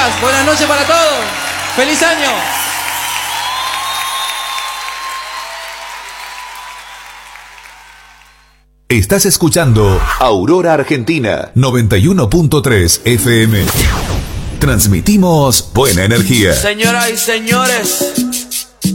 chicas. Buenas noches para todos. ¡Feliz año! Estás escuchando Aurora Argentina 91.3 FM. Transmitimos buena energía. Señoras y señores,